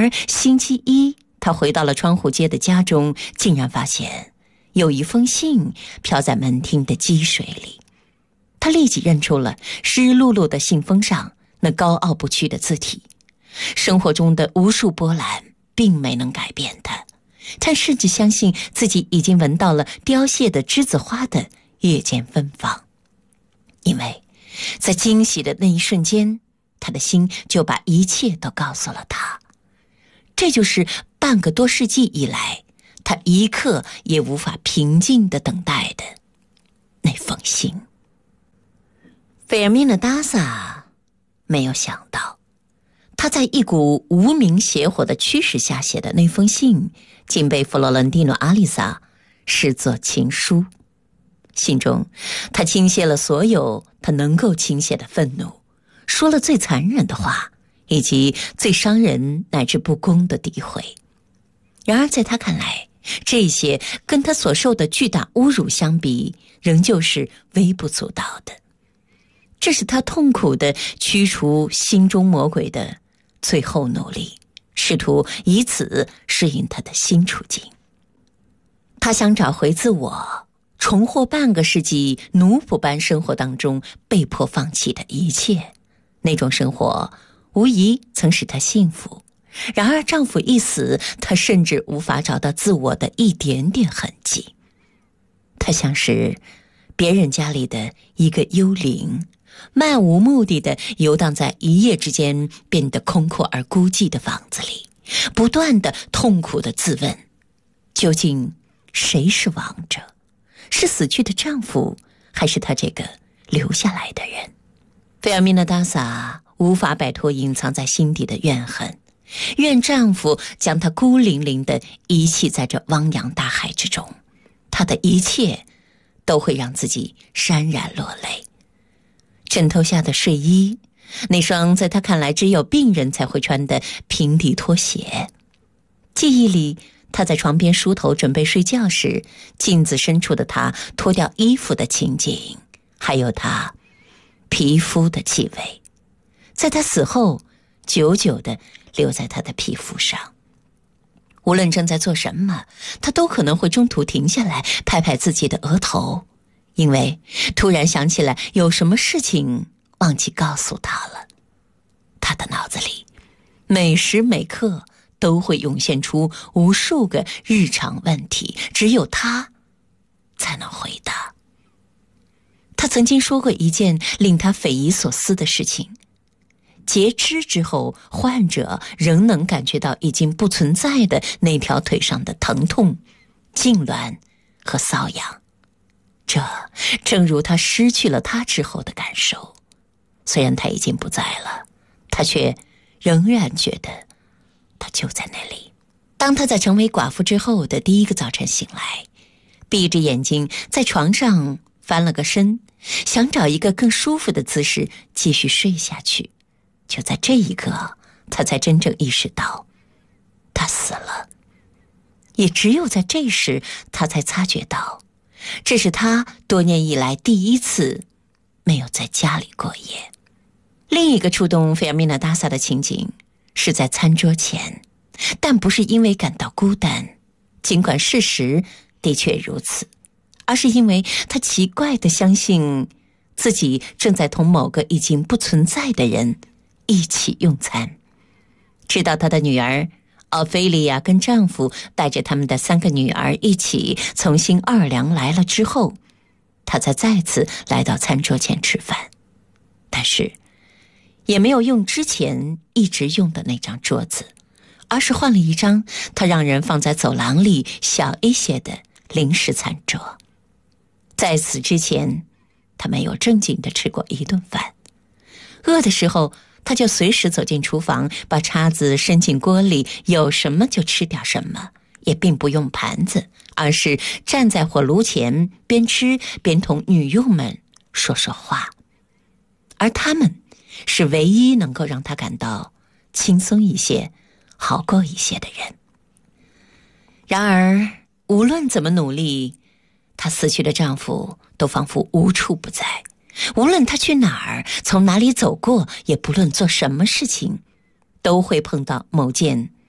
而星期一，她回到了窗户街的家中，竟然发现有一封信飘在门厅的积水里。她立即认出了湿漉漉的信封上那高傲不屈的字体。生活中的无数波澜并没能改变她，她甚至相信自己已经闻到了凋谢的栀子花的夜间芬芳。因为在惊喜的那一瞬间，她的心就把一切都告诉了她。这就是半个多世纪以来，她一刻也无法平静地等待的那封信。费尔米娜·达萨没有想到，他在一股无名邪火的驱使下写的那封信，竟被弗洛伦蒂诺·阿丽萨视作情书。信中，他倾泻了所有他能够倾泻的愤怒，说了最残忍的话，以及最伤人乃至不公的诋毁。然而在他看来，这些跟他所受的巨大侮辱相比，仍旧是微不足道的。这是他痛苦地驱除心中魔鬼的最后努力，试图以此适应他的新处境。他想找回自我，重获半个世纪奴仆般生活当中被迫放弃的一切。那种生活无疑曾使她幸福，然而丈夫一死，她甚至无法找到自我的一点点痕迹。她像是别人家里的一个幽灵，漫无目的地游荡在一夜之间变得空阔而孤寂的房子里，不断地痛苦地自问，究竟谁是王者？是死去的丈夫，还是她这个留下来的人？费尔米娜·达萨无法摆脱隐藏在心底的怨恨，愿丈夫将她孤零零地遗弃在这汪洋大海之中。她的一切都会让自己潸然落泪。枕头下的睡衣，那双在她看来只有病人才会穿的平底拖鞋。记忆里，她在床边梳头准备睡觉时，镜子深处的她脱掉衣服的情景，还有她皮肤的气味，在她死后久久地留在她的皮肤上。无论正在做什么，她都可能会中途停下来拍拍自己的额头，因为突然想起来有什么事情忘记告诉她了。她的脑子里每时每刻都会涌现出无数个日常问题，只有她才能回答。她曾经说过一件令她匪夷所思的事情：截肢之后，患者仍能感觉到已经不存在的那条腿上的疼痛、痉挛和瘙痒。这正如他失去了他之后的感受。虽然他已经不在了，他却仍然觉得他就在那里。当他在成为寡妇之后的第一个早晨醒来，闭着眼睛在床上翻了个身，想找一个更舒服的姿势继续睡下去。就在这一刻，他才真正意识到他死了。也只有在这时，他才察觉到这是他多年以来第一次没有在家里过夜。另一个触动费尔米娜·达萨的情景是在餐桌前，但不是因为感到孤单，尽管事实的确如此，而是因为他奇怪地相信自己正在同某个已经不存在的人一起用餐。直到他的女儿奥菲利亚跟丈夫带着他们的3个女儿一起从新奥尔良来了之后，他才再次来到餐桌前吃饭。但是也没有用之前一直用的那张桌子，而是换了一张他让人放在走廊里小一些的临时餐桌。在此之前，他没有正经地吃过一顿饭。饿的时候，他就随时走进厨房，把叉子伸进锅里，有什么就吃点什么，也并不用盘子，而是站在火炉前，边吃边同女佣们说说话。而他们是唯一能够让他感到轻松一些、好过一些的人。然而，无论怎么努力，她死去的丈夫都仿佛无处不在。无论他去哪儿，从哪里走过，也不论做什么事情，都会碰到某件